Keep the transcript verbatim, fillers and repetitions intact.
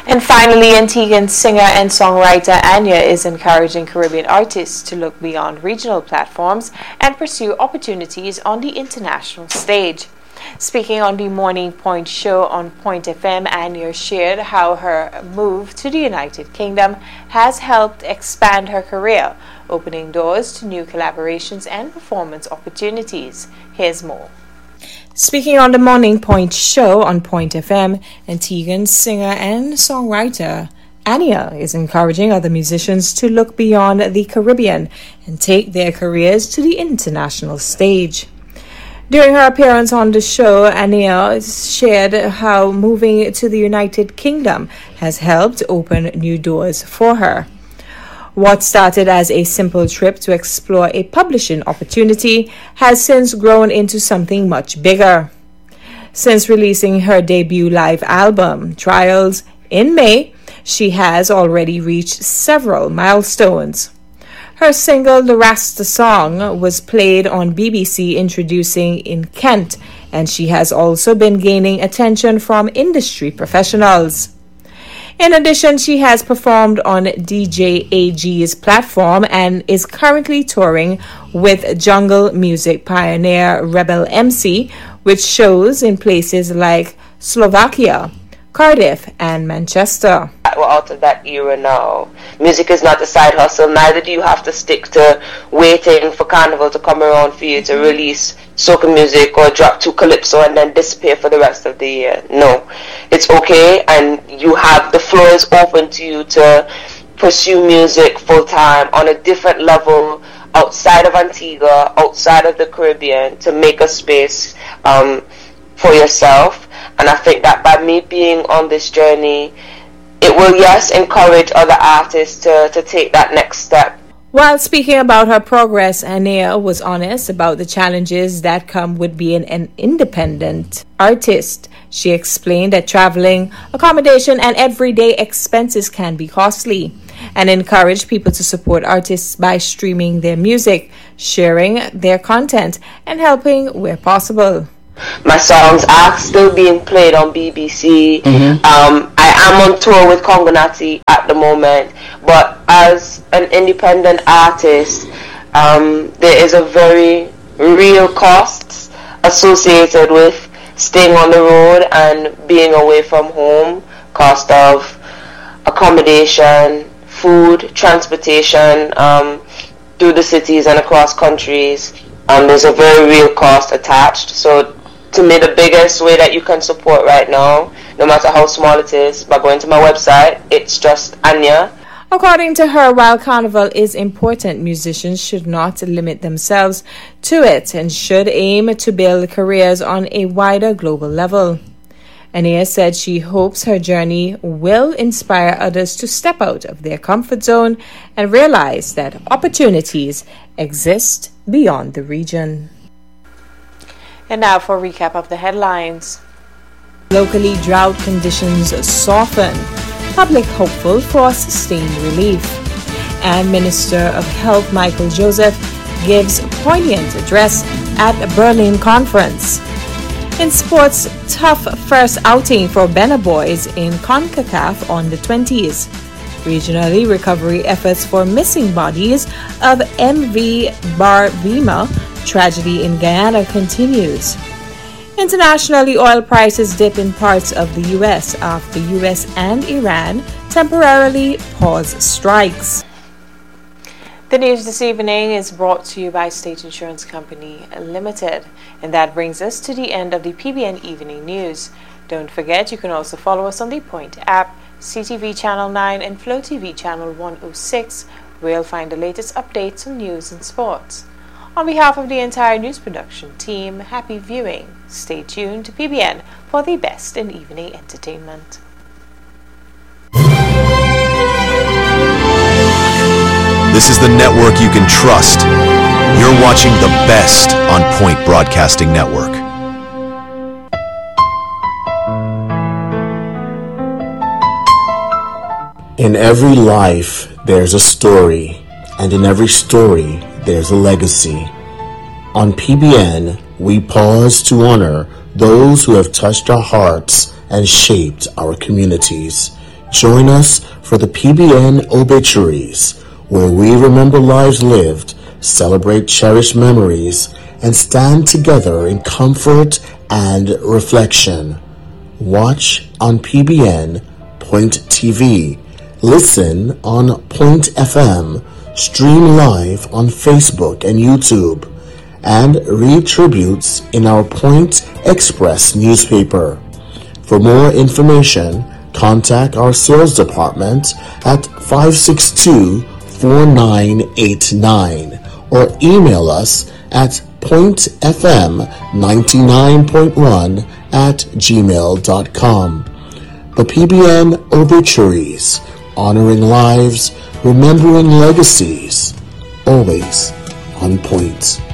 And finally, Antiguan singer and songwriter Anya is encouraging Caribbean artists to look beyond regional platforms and pursue opportunities on the international stage. Speaking on the Morning Point show on Point F M, Anya shared how her move to the United Kingdom has helped expand her career, opening doors to new collaborations and performance opportunities. Here's more. Speaking on the Morning Point show on Point F M, Antiguan singer and songwriter Anya is encouraging other musicians to look beyond the Caribbean and take their careers to the international stage. During her appearance on the show, Anya shared how moving to the United Kingdom has helped open new doors for her. What started as a simple trip to explore a publishing opportunity has since grown into something much bigger. Since releasing her debut live album, Trials, in May, she has already reached several milestones. Her single, The Rasta Song, was played on B B C Introducing in Kent, and she has also been gaining attention from industry professionals. In addition, she has performed on D J A G's platform and is currently touring with jungle music pioneer Rebel M C, with shows in places like Slovakia, Cardiff, and Manchester. We're out of that era now. Music is not a side hustle. Neither do you have to stick to waiting for Carnival to come around for you to release soca music or drop two calypso and then disappear for the rest of the year. No, it's okay, and you have the floor is open to you to pursue music full time on a different level outside of Antigua, outside of the Caribbean, to make a space um, for yourself. And I think that by me being on this journey, it will, yes, encourage other artists to, to take that next step. While speaking about her progress, Anya was honest about the challenges that come with being an independent artist. She explained that traveling, accommodation, and everyday expenses can be costly, and encouraged people to support artists by streaming their music, sharing their content, and helping where possible. My songs are still being played on B B C. Mm-hmm. Um, I am on tour with Kongonati at the moment, but as an independent artist, um, there is a very real cost associated with staying on the road and being away from home. Cost of accommodation, food, transportation um, through the cities and across countries. Um, there's a very real cost attached. So to me, the biggest way that you can support right now, no matter how small it is, by going to my website, it's just Anya. According to her, while Carnival is important, musicians should not limit themselves to it and should aim to build careers on a wider global level. Anya said she hopes her journey will inspire others to step out of their comfort zone and realize that opportunities exist beyond the region. And now for a recap of the headlines. Locally, drought conditions soften. Public hopeful for sustained relief. And Minister of Health Michael Joseph gives poignant address at a Berlin conference. In sports, tough first outing for Benna Boys in CONCACAF on the twenties. Regionally, recovery efforts for missing bodies of M V Barbima tragedy in Guyana continues. Internationally, oil prices dip in parts of the U S after U S and Iran temporarily pause strikes. The news this evening is brought to you by State Insurance Company Limited. And that brings us to the end of the P B N Evening News. Don't forget, you can also follow us on the Point app, C T V Channel nine and Flow T V Channel one oh six, where you'll find the latest updates on news and sports. On behalf of the entire news production team, happy viewing. Stay tuned to P B N for the best in evening entertainment. This is the network you can trust. You're watching the best on Point Broadcasting Network. In every life, there's a story, and in every story, there's a legacy. On P B N, we pause to honor those who have touched our hearts and shaped our communities. Join us for the P B N Obituaries, where we remember lives lived, celebrate cherished memories, and stand together in comfort and reflection. Watch on P B N Point T V, listen on Point F M, stream live on Facebook and YouTube, and read tributes in our Point Express newspaper. For more information, contact our sales department at five six two, four nine eight nine or email us at point f m ninety-nine point one at gmail dot com. The P B N Obituaries, honoring lives, remembering legacies, always on point.